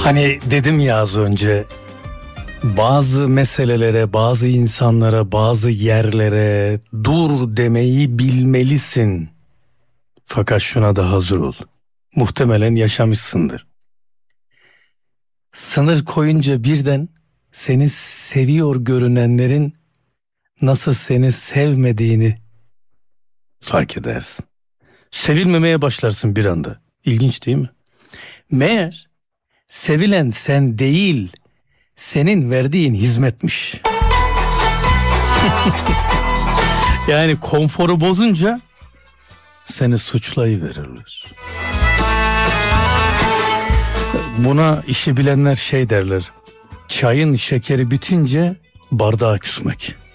Hani dedim ya az önce, bazı meselelere, bazı insanlara, bazı yerlere dur demeyi bilmelisin. Fakat şuna da hazır ol. Muhtemelen yaşamışsındır. Sınır koyunca birden seni seviyor görünenlerin nasıl seni sevmediğini fark edersin. Sevilmemeye başlarsın bir anda. İlginç değil mi? Meğer sevilen sen değil, senin verdiğin hizmetmiş. Yani konforu bozunca seni suçlayıverirler. Buna işi bilenler şey derler: çayın şekeri bitince bardağa küsmek.